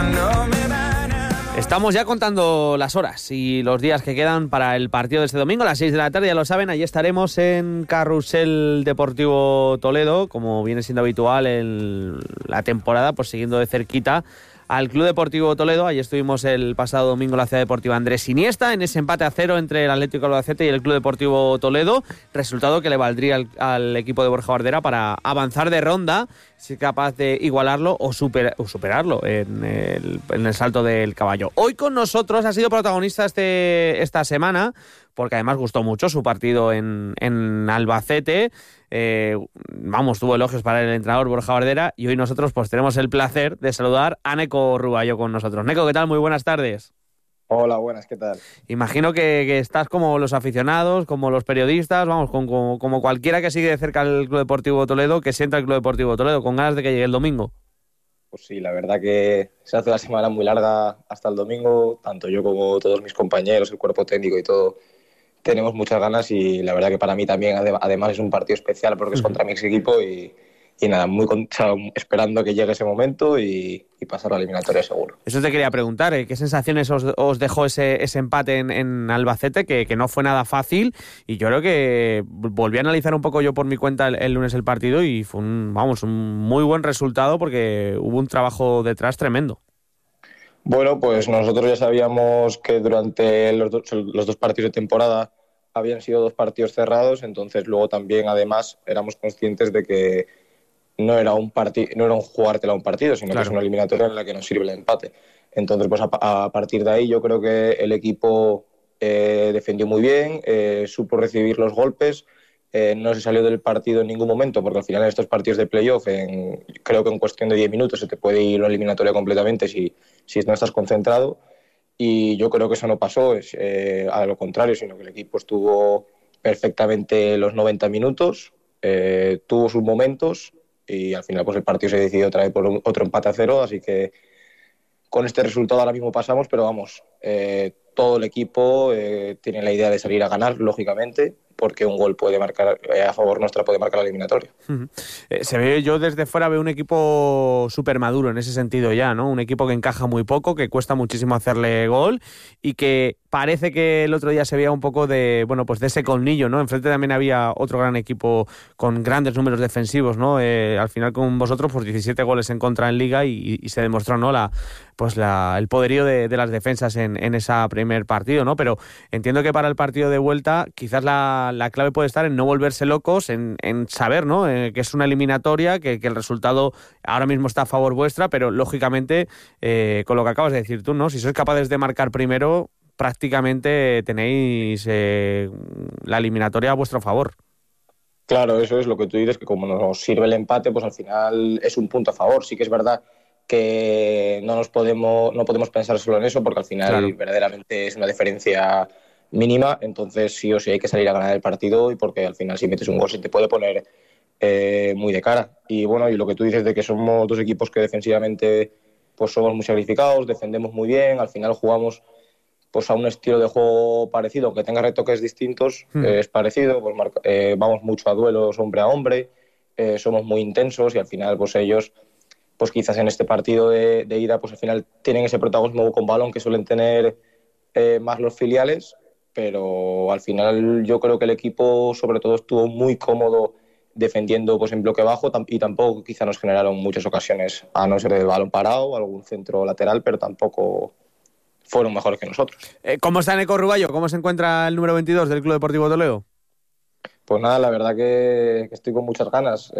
Estamos ya contando las horas y los días que quedan para el partido de este domingo a las 6 de la tarde, ya lo saben, allí estaremos en Carrusel Deportivo Toledo, como viene siendo habitual en la temporada, pues siguiendo de cerquita al Club Deportivo Toledo. Allí estuvimos el pasado domingo en la Ciudad Deportiva Andrés Iniesta, en ese empate a 0 entre el Atlético Albacete y el Club Deportivo Toledo, resultado que le valdría al equipo de Borja Bardera para avanzar de ronda, si es capaz de igualarlo o superarlo en el salto del caballo. Hoy con nosotros ha sido protagonista esta semana, porque además gustó mucho su partido en Albacete. Tuvo elogios para el entrenador Borja Bardera, y hoy nosotros pues tenemos el placer de saludar a Neco Ruballo con nosotros. Neco, ¿qué tal? Muy buenas tardes. Hola, buenas, ¿qué tal? Imagino que estás como los aficionados, como los periodistas, como cualquiera que sigue de cerca el Club Deportivo Toledo, que sienta el Club Deportivo Toledo, con ganas de que llegue el domingo. Pues sí, la verdad que se hace una semana muy larga hasta el domingo, tanto yo como todos mis compañeros, el cuerpo técnico y todo, tenemos muchas ganas, y la verdad que para mí también además es un partido especial porque es contra mi ex equipo y nada, esperando que llegue ese momento y pasar la eliminatoria seguro. Eso te quería preguntar, ¿qué sensaciones os dejó ese empate en Albacete, que no fue nada fácil? Y yo creo que volví a analizar un poco yo por mi cuenta el lunes el partido y fue un muy buen resultado porque hubo un trabajo detrás tremendo. Bueno, pues nosotros ya sabíamos que durante los dos partidos de temporada habían sido 2 partidos cerrados, entonces luego también además éramos conscientes de que no era un jugártela un partido, sino claro, que es una eliminatoria en la que nos sirve el empate. Entonces, pues a partir de ahí yo creo que el equipo defendió muy bien, supo recibir los golpes, no se salió del partido en ningún momento, porque al final en estos partidos de playoff, creo que en cuestión de 10 minutos se te puede ir una eliminatoria completamente si no estás concentrado, y yo creo que eso no pasó, a lo contrario, sino que el equipo estuvo perfectamente los 90 minutos, tuvo sus momentos, y al final pues el partido se decidió otra vez por otro empate a 0, así que con este resultado ahora mismo pasamos, pero vamos, todo el equipo tiene la idea de salir a ganar, lógicamente, porque un gol puede marcar a favor nuestra, puede marcar la eliminatoria. Yo desde fuera veo un equipo súper maduro en ese sentido ya, ¿no? Un equipo que encaja muy poco, que cuesta muchísimo hacerle gol y que parece que el otro día se veía un poco de ese colmillo, ¿no? Enfrente también había otro gran equipo con grandes números defensivos, ¿no? Al final con vosotros pues 17 goles en contra en Liga y se demostró, ¿no? El poderío de las defensas en ese primer partido, ¿no? Pero entiendo que para el partido de vuelta quizás la clave puede estar en no volverse locos, en saber, ¿no? Que es una eliminatoria, que el resultado ahora mismo está a favor vuestra, pero lógicamente con lo que acabas de decir tú, ¿no? Si sois capaces de marcar primero, prácticamente tenéis la eliminatoria a vuestro favor. Claro, eso es lo que tú dices, que como nos sirve el empate, pues al final es un punto a favor. Sí que es verdad que no podemos pensar solo en eso, porque al final claro, verdaderamente es una diferencia mínima, entonces sí o sí hay que salir a ganar el partido, y porque al final si metes un gol se te puede poner muy de cara. Y bueno, y lo que tú dices de que somos 2 equipos que defensivamente pues somos muy sacrificados, defendemos muy bien, al final jugamos pues a un estilo de juego parecido, aunque tenga retoques distintos, es parecido, pues vamos mucho a duelos hombre a hombre, somos muy intensos, y al final pues ellos pues quizás en este partido de ida pues al final tienen ese protagonismo con balón que suelen tener más los filiales, pero al final yo creo que el equipo sobre todo estuvo muy cómodo defendiendo pues en bloque bajo, y tampoco quizá nos generaron muchas ocasiones, a no ser del balón parado, algún centro lateral, pero tampoco fueron mejores que nosotros. ¿Cómo está Neco Ruballo? ¿Cómo se encuentra el número 22 del Club Deportivo Toledo? Pues nada, la verdad que estoy con muchas ganas.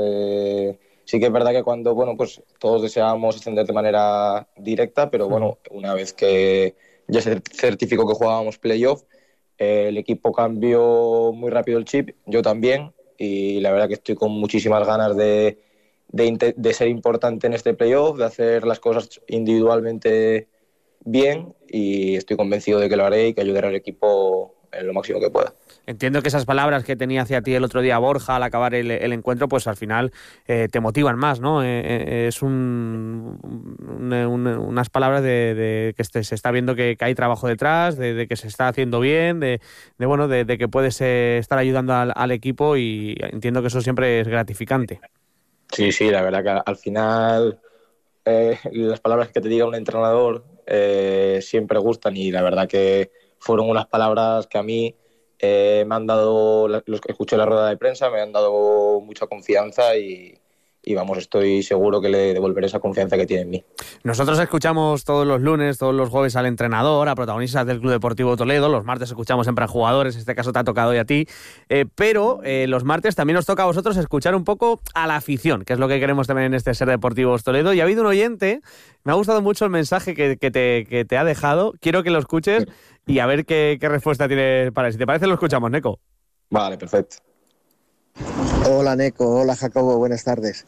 Sí que es verdad que cuando, pues todos deseábamos ascender de manera directa, pero bueno, una vez que ya se certificó que jugábamos playoff, el equipo cambió muy rápido el chip, yo también, y la verdad que estoy con muchísimas ganas de ser importante en este playoff, de hacer las cosas individualmente bien, y estoy convencido de que lo haré y que ayudaré al equipo en lo máximo que pueda. Entiendo que esas palabras que tenía hacia ti el otro día Borja al acabar el encuentro, pues al final te motivan más, ¿no? Es unas palabras de que se está viendo que hay trabajo detrás, de que se está haciendo bien, de que puedes estar ayudando al equipo, y entiendo que eso siempre es gratificante. Sí, la verdad que al final las palabras que te diga un entrenador siempre gustan, y la verdad que fueron unas palabras que a mí me han dado, los que escuché la rueda de prensa, me han dado mucha confianza y vamos, estoy seguro que le devolveré esa confianza que tiene en mí. Nosotros escuchamos todos los lunes, todos los jueves al entrenador, a protagonistas del Club Deportivo Toledo. Los martes escuchamos siempre a jugadores, en este caso te ha tocado hoy a ti. Pero los martes también nos toca a vosotros escuchar un poco a la afición, que es lo que queremos también en este Ser Deportivos Toledo. Y ha habido un oyente, me ha gustado mucho el mensaje que te ha dejado. Quiero que lo escuches y a ver qué respuesta tiene para él. Si te parece, lo escuchamos, Neco. Vale, perfecto. Hola Neco, hola Jacobo, buenas tardes.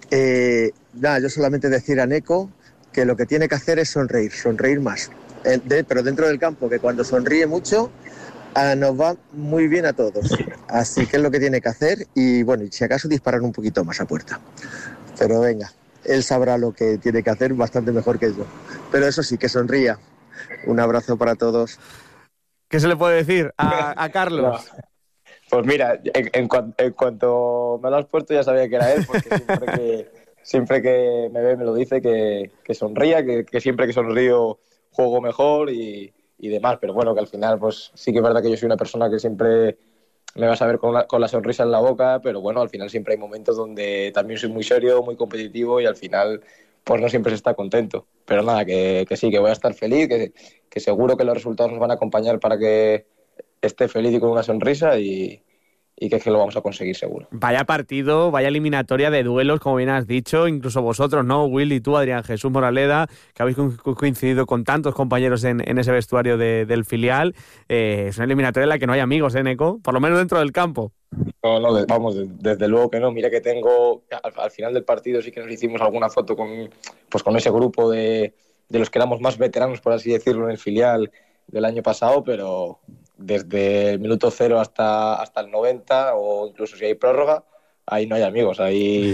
Yo solamente decir a Neco que lo que tiene que hacer es sonreír más. Pero dentro del campo, que cuando sonríe mucho nos va muy bien a todos. Así que es lo que tiene que hacer y bueno, y si acaso disparar un poquito más a puerta. Pero venga, él sabrá lo que tiene que hacer bastante mejor que yo. Pero eso sí, que sonría. Un abrazo para todos. ¿Qué se le puede decir a Carlos? No. Pues mira, en cuanto me lo has puesto ya sabía que era él, porque siempre que me ve me lo dice, que sonría, que siempre que sonrío juego mejor y demás. Pero bueno, que al final pues sí que es verdad que yo soy una persona que siempre me vas a ver con la sonrisa en la boca, pero bueno, al final siempre hay momentos donde también soy muy serio, muy competitivo y al final pues no siempre se está contento. Pero nada, que sí, que voy a estar feliz, que seguro que los resultados nos van a acompañar para que esté feliz y con una sonrisa y que es que lo vamos a conseguir seguro. Vaya partido, vaya eliminatoria de duelos, como bien has dicho, incluso vosotros, ¿no? Will y tú, Adrián Jesús Moraleda, que habéis coincidido con tantos compañeros en ese vestuario del filial. Es una eliminatoria en la que no hay amigos, ¿eh, Neco? Por lo menos dentro del campo. No, vamos, desde luego que no. Mira que tengo, al final del partido sí que nos hicimos alguna foto con ese grupo de los que éramos más veteranos, por así decirlo, en el filial del año pasado, pero desde el minuto 0 hasta el 90, o incluso si hay prórroga, ahí no hay amigos, ahí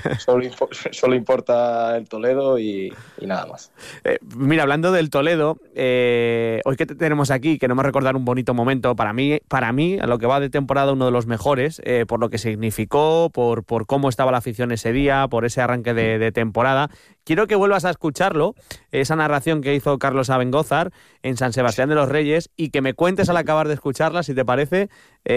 solo importa el Toledo y nada más. Mira, hablando del Toledo, hoy que te tenemos aquí, queremos recordar un bonito momento, para mí, a lo que va de temporada, uno de los mejores, por lo que significó, por cómo estaba la afición ese día, por ese arranque de temporada. Quiero que vuelvas a escucharlo, esa narración que hizo Carlos Abengózar en San Sebastián de los Reyes, y que me cuentes al acabar de escucharla, si te parece,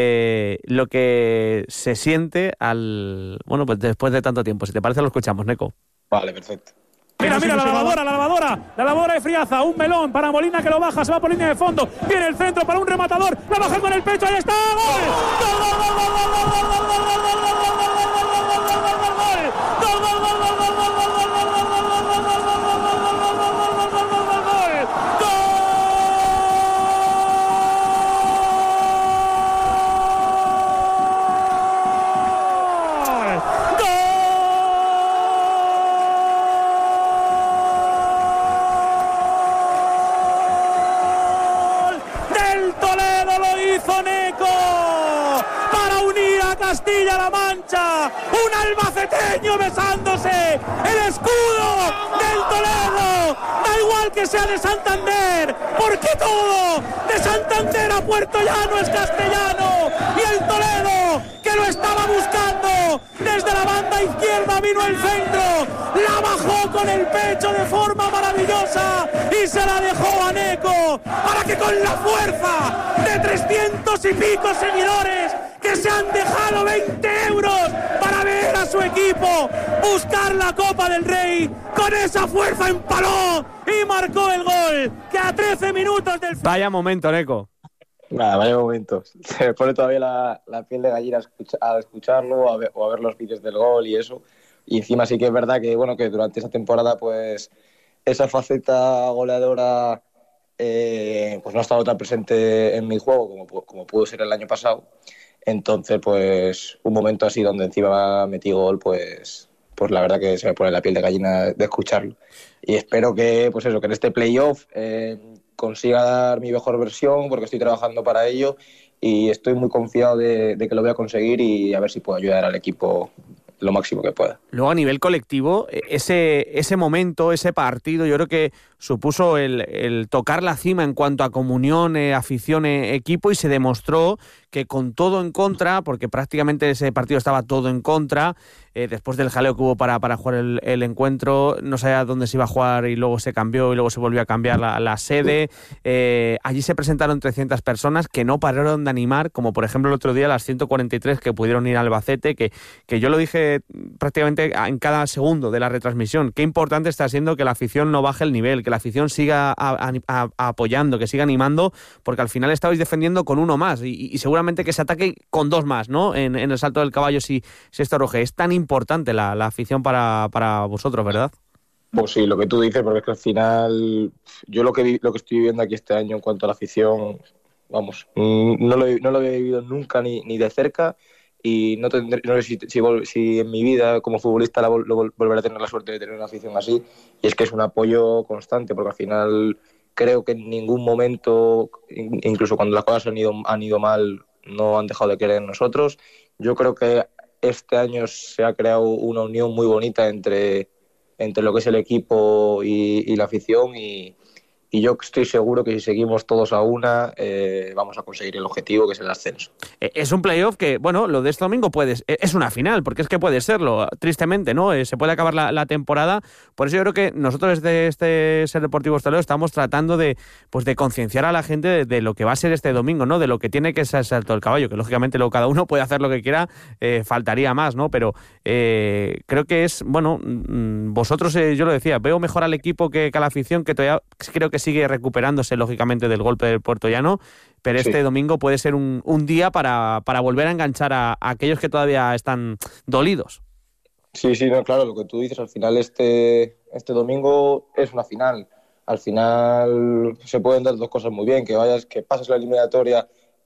lo que se siente pues después de tanto tiempo. Si te parece, lo escuchamos, Neco. Vale, perfecto. Mira, la lavadora de Friaza, un melón para Molina que lo baja, se va por línea de fondo, viene el centro para un rematador, la baja con el pecho, ahí está, Castilla-La Mancha, un albaceteño besándose el escudo del Toledo, da igual que sea de Santander, porque todo de Santander a Puerto Llano es castellano, y el Toledo, que lo estaba buscando desde la banda izquierda, vino el centro, la bajó con el pecho de forma maravillosa y se la dejó a Neco para que con la fuerza de 300 y pico seguidores que se han dejado 20 euros para ver a su equipo buscar la Copa del Rey, con esa fuerza empaló y marcó el gol, que a 13 minutos del... Vaya momento, Neco. Nada, vaya momento. Se me pone todavía la piel de gallina a escucharlo o a ver los vídeos del gol y eso. Y encima sí que es verdad que que durante esa temporada pues esa faceta goleadora pues no ha estado tan presente en mi juego como pudo ser el año pasado. Entonces, pues un momento así donde encima metí gol, pues la verdad que se me pone la piel de gallina de escucharlo. Y espero que que en este playoff consiga dar mi mejor versión, porque estoy trabajando para ello y estoy muy confiado de que lo voy a conseguir y a ver si puedo ayudar al equipo lo máximo que pueda. Luego, a nivel colectivo, ese momento, ese partido, yo creo que supuso el tocar la cima en cuanto a comunión, afición, equipo, y se demostró que con todo en contra, porque prácticamente ese partido estaba todo en contra, después del jaleo que hubo para jugar el encuentro, no sabía dónde se iba a jugar y luego se cambió y luego se volvió a cambiar la sede. Allí se presentaron 300 personas que no pararon de animar, como por ejemplo el otro día las 143 que pudieron ir a Albacete, que yo lo dije prácticamente en cada segundo de la retransmisión. Qué importante está siendo que la afición no baje el nivel, que la afición siga apoyando, que siga animando, porque al final estabais defendiendo con uno más y seguramente que se ataque con dos más, ¿no? En el salto del caballo si esto ruge. Es tan importante la afición para vosotros, ¿verdad? Pues sí, lo que tú dices, porque es que al final yo lo que estoy viviendo aquí este año en cuanto a la afición, vamos, no lo he vivido nunca ni de cerca, y no sé si en mi vida como futbolista volveré a tener la suerte de tener una afición así, y es que es un apoyo constante, porque al final creo que en ningún momento, incluso cuando las cosas han ido mal, no han dejado de creer en nosotros. Yo creo que este año se ha creado una unión muy bonita entre lo que es el equipo y la afición, y yo estoy seguro que si seguimos todos a una vamos a conseguir el objetivo, que es el ascenso. Es un playoff que, bueno, lo de este domingo es una final, porque es que puede serlo, tristemente, ¿no? Se puede acabar la temporada. Por eso yo creo que nosotros desde este Ser Deportivos Toledo estamos tratando de concienciar a la gente de lo que va a ser este domingo, ¿no? De lo que tiene que ser el salto del caballo, que lógicamente luego cada uno puede hacer lo que quiera, faltaría más, ¿no? Pero creo que es, bueno, vosotros, yo lo decía, veo mejor al equipo que a la afición, que todavía creo que sigue recuperándose lógicamente del golpe del puertollano, pero este domingo puede ser un día para volver a enganchar a aquellos que todavía están dolidos. Sí, no, claro, lo que tú dices, al final este domingo es una final. Al final se pueden dar dos cosas muy bien, que pases la eliminatoria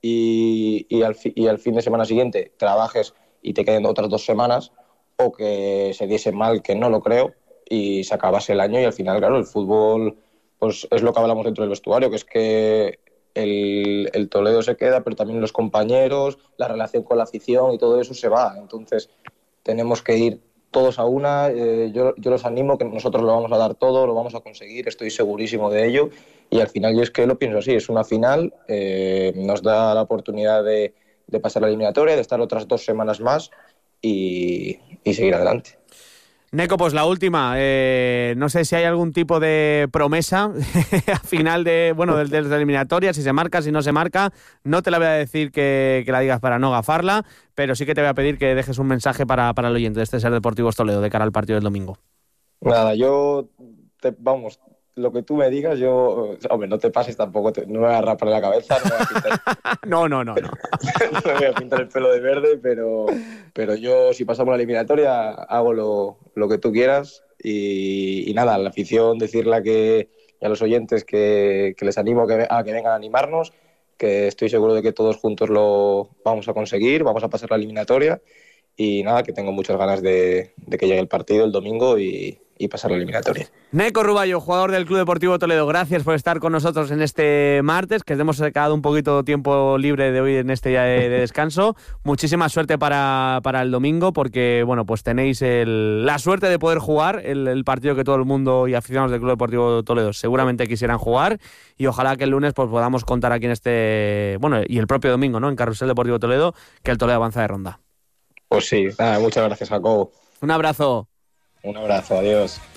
y al fin de semana siguiente trabajes y te queden otras 2 semanas, o que se diese mal, que no lo creo, y se acabase el año, y al final, claro, el fútbol pues es lo que hablamos dentro del vestuario, que es que el Toledo se queda, pero también los compañeros, la relación con la afición y todo eso se va. Entonces tenemos que ir todos a una. Yo los animo, que nosotros lo vamos a dar todo, lo vamos a conseguir, estoy segurísimo de ello, y al final yo es que lo pienso así, es una final, nos da la oportunidad de pasar la eliminatoria, de estar otras 2 semanas más y seguir adelante. Neco, pues la última, no sé si hay algún tipo de promesa a final de la eliminatoria, si se marca, si no se marca. No te la voy a decir que la digas para no gafarla, pero sí que te voy a pedir que dejes un mensaje para el oyente de este Ser Deportivos Toledo de cara al partido del domingo. Nada, vamos, lo que tú me digas, hombre, no te pases tampoco, no me voy a rapar la cabeza, no me voy a pintar... No. No me voy a pintar el pelo de verde, pero yo, si pasamos la eliminatoria, hago lo que tú quieras, y nada, a la afición decirle y a los oyentes que les animo a que vengan a animarnos, que estoy seguro de que todos juntos lo vamos a conseguir, vamos a pasar la eliminatoria, y nada, que tengo muchas ganas de que llegue el partido el domingo y pasar la eliminatoria. Neco Ruballo, jugador del Club Deportivo Toledo, gracias por estar con nosotros en este martes, que hemos sacado un poquito tiempo libre de hoy en este día de descanso. Muchísima suerte para el domingo, porque bueno, pues tenéis la suerte de poder jugar el partido que todo el mundo y aficionados del Club Deportivo Toledo seguramente quisieran jugar, y ojalá que el lunes pues podamos contar aquí y el propio domingo, ¿no?, en Carrusel Deportivo Toledo, que el Toledo avanza de ronda. Pues sí, nada, muchas gracias, Jacobo. Un abrazo. Un abrazo, adiós.